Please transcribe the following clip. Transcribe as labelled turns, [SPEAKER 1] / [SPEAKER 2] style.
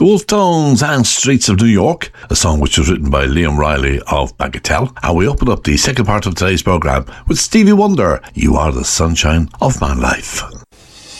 [SPEAKER 1] Wolf Tones and Streets of New York, a song which was written by Liam Riley of Bagatelle. And we open up the second part of today's programme with Stevie Wonder, You Are the Sunshine of My Life.